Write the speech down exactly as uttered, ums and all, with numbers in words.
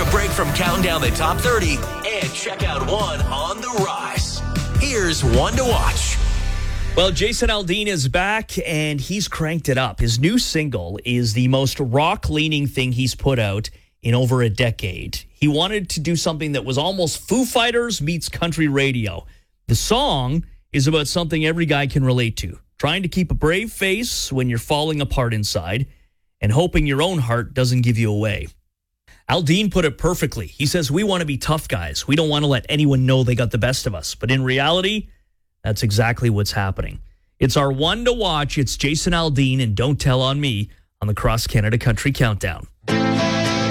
a break from counting down the top thirty and check out one on the rise. Here's one to watch. Well, Jason Aldean is back, and he's cranked it up. His new single is the most rock-leaning thing he's put out in over a decade. He wanted to do something that was almost Foo Fighters meets country radio. The song is about something every guy can relate to, trying to keep a brave face when you're falling apart inside and hoping your own heart doesn't give you away. Aldean put it perfectly. He says, we want to be tough guys. We don't want to let anyone know they got the best of us. But in reality, that's exactly what's happening. It's our one to watch. It's Jason Aldean and Don't Tell on Me on the Cross Canada Country Countdown.